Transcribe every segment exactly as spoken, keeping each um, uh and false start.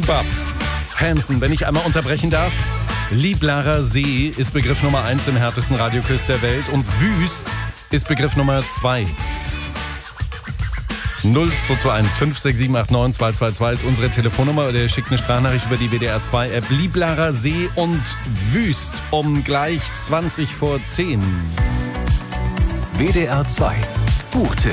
Super. Hansen, wenn ich einmal unterbrechen darf. Lieblarer See ist Begriff Nummer eins im härtesten Radioquiz der Welt und Wüst ist Begriff Nummer zwei. null zwei zwei eins fünf sechs sieben acht neun zwei zwei zwei ist unsere Telefonnummer oder ihr schickt eine Sprachnachricht über die W D R zwei App. Lieblarer See und Wüst um gleich zwanzig vor zehn. W D R zwei Buchtipp.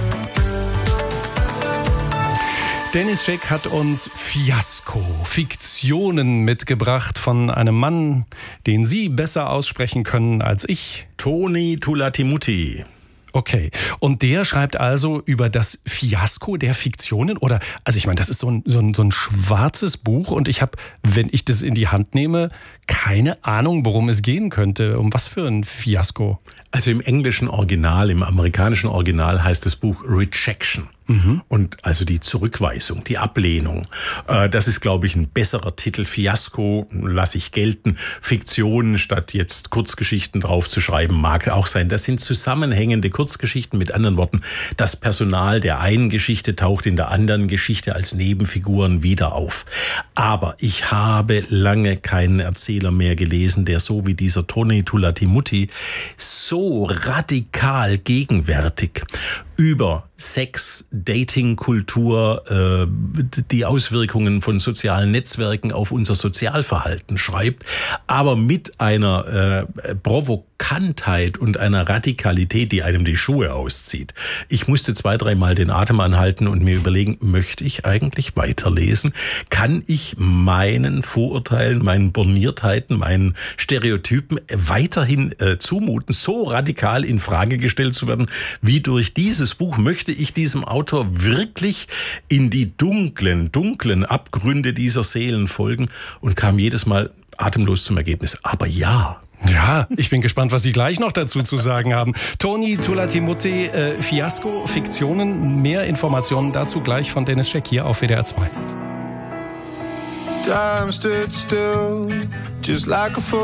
Dennis Scheck hat uns Fiasko, Fiktionen mitgebracht von einem Mann, den Sie besser aussprechen können als ich. Toni Tulatimutti. Okay, und der schreibt also über das Fiasko der Fiktionen oder, also ich meine, das ist so ein, so ein, so ein schwarzes Buch und ich habe, wenn ich das in die Hand nehme, keine Ahnung, worum es gehen könnte. Um was für ein Fiasko? Also im englischen Original, im amerikanischen Original heißt das Buch Rejection. Mhm. Und also die Zurückweisung, die Ablehnung. Äh, das ist, glaube ich, ein besserer Titel. Fiasko lasse ich gelten. Fiktion statt jetzt Kurzgeschichten draufzuschreiben mag auch sein. Das sind zusammenhängende Kurzgeschichten. Mit anderen Worten, das Personal der einen Geschichte taucht in der anderen Geschichte als Nebenfiguren wieder auf. Aber ich habe lange keinen Erzähler mehr gelesen, der so wie dieser Toni Tulatimutti so radikal gegenwärtig über Sex, Dating-Kultur, äh, die Auswirkungen von sozialen Netzwerken auf unser Sozialverhalten schreibt, aber mit einer äh, Provokantheit und einer Radikalität, die einem die Schuhe auszieht. Ich musste zwei, dreimal den Atem anhalten und mir überlegen, möchte ich eigentlich weiterlesen? Kann ich meinen Vorurteilen, meinen Borniertheiten, meinen Stereotypen weiterhin äh, zumuten, so radikal in Frage gestellt zu werden, wie durch dieses Buch? Möchte ich diesem Autor wirklich in die dunklen, dunklen Abgründe dieser Seelen folgen und kam jedes Mal atemlos zum Ergebnis. Aber ja. Ja, ich bin gespannt, was Sie gleich noch dazu zu sagen haben. Toni Tulatimutti, äh, Fiasko, Fiktionen. Mehr Informationen dazu gleich von Dennis Scheck hier auf W D R zwei. Time stood still, just like a